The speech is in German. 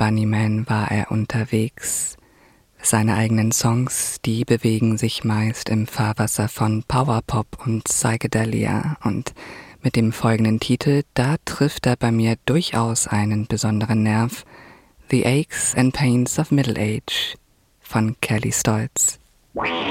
Bunnyman war er unterwegs. Seine eigenen Songs, die bewegen sich meist im Fahrwasser von Powerpop und Psychedelia, und mit dem folgenden Titel, da trifft er bei mir durchaus einen besonderen Nerv: The Aches and Pains of Middle Age von Kelly Stoltz.